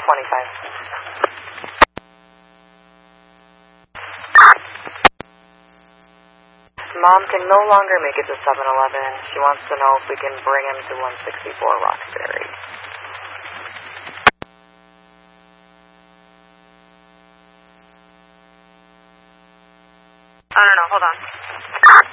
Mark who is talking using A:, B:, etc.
A: Mom can no longer make it to 7-Eleven. She wants to know if we can bring him to 164 Roxbury. I don't know, hold on.